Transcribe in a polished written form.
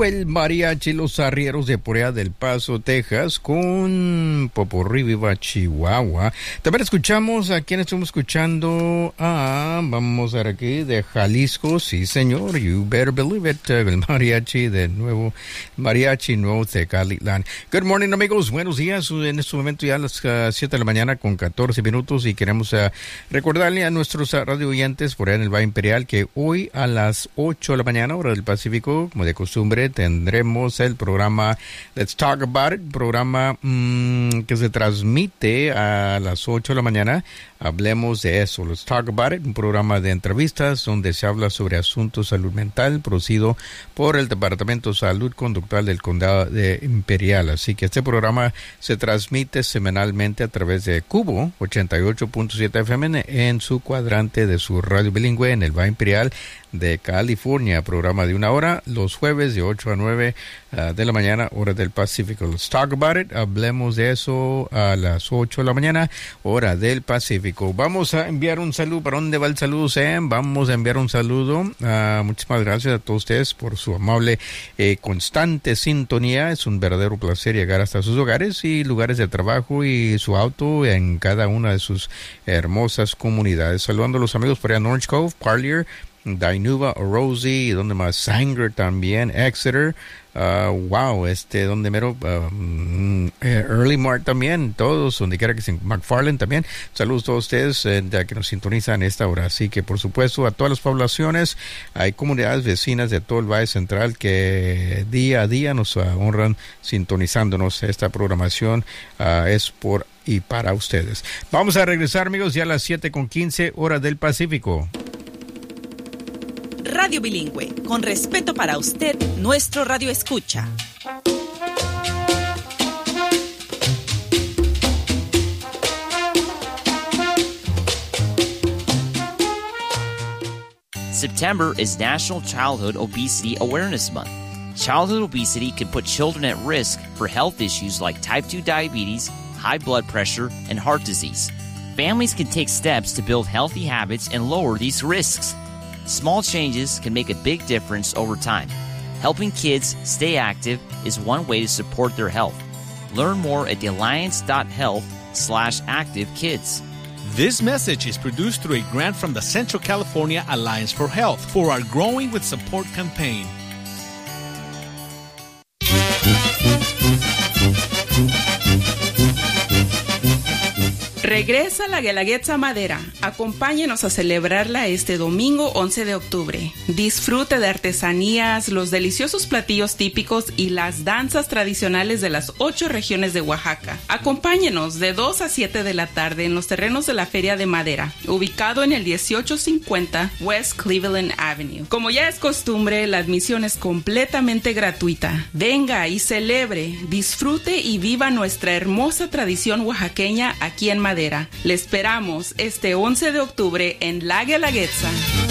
el mariachi Los Arrieros de Por allá del Paso, Texas, con Popurrí Viva Chihuahua. También escuchamos a quien estamos escuchando, vamos a ver aquí, de Jalisco, sí señor, You Better Believe It, el mariachi nuevo de Calitlán. Good morning amigos, buenos días, en este momento ya a las 7 de la mañana con 14 minutos y queremos recordarle a nuestros radio oyentes por allá en el Valle Imperial que hoy a las 8 de la mañana, hora del Pacífico, como de costumbre, tendremos el programa Let's Talk About It, programa que se transmite a las 8 de la mañana. Hablemos de eso, Let's Talk About It, un programa de entrevistas donde se habla sobre asuntos de salud mental producido por el Departamento de Salud Conductual del Condado de Imperial. Así que este programa se transmite semanalmente a través de Cubo 88.7 FM en su cuadrante de su radio bilingüe en el Valle Imperial de California. Programa de 1 hora los jueves de 8 a 9 de la mañana, hora del Pacífico. Let's Talk About It, hablemos de eso a las 8 de la mañana, hora del Pacífico. Vamos a enviar un saludo. ¿Para dónde va el saludo, Sam? Vamos a enviar un saludo. Muchísimas gracias a todos ustedes por su amable, constante sintonía. Es un verdadero placer llegar hasta sus hogares y lugares de trabajo y su auto en cada una de sus hermosas comunidades. Saludando a los amigos por allá en Orange Cove, Parlier, Dinuba, Rosie, donde más, Sanger también, Exeter, donde mero, Early Mart también, todos, donde quiera que se, McFarland también. Saludos a todos ustedes que nos sintonizan a esta hora. Así que, por supuesto, a todas las poblaciones, hay comunidades vecinas de todo el Valle Central que día a día nos honran sintonizándonos. Esta programación es por y para ustedes. Vamos a regresar, amigos, ya a las 7:15, hora del Pacífico. Radio Bilingüe, con respeto para usted, nuestro radio escucha. September is National Childhood Obesity Awareness Month. Childhood obesity can put children at risk for health issues like type 2 diabetes, high blood pressure, and heart disease. Families can take steps to build healthy habits and lower these risks. Small changes can make a big difference over time. Helping kids stay active is one way to support their health. Learn more at thealliance.health/activekids. This message is produced through a grant from the Central California Alliance for Health for our Growing with Support campaign. Regresa la Guelaguetza Madera. Acompáñenos a celebrarla este domingo 11 de octubre. Disfrute de artesanías, los deliciosos platillos típicos y las danzas tradicionales de las 8 regiones de Oaxaca. Acompáñenos de 2 a 7 de la tarde en los terrenos de la Feria de Madera, ubicado en el 1850 West Cleveland Avenue. Como ya es costumbre, la admisión es completamente gratuita. Venga y celebre, disfrute y viva nuestra hermosa tradición oaxaqueña aquí en Madera. Le esperamos este 11 de octubre en La Guelaguetza.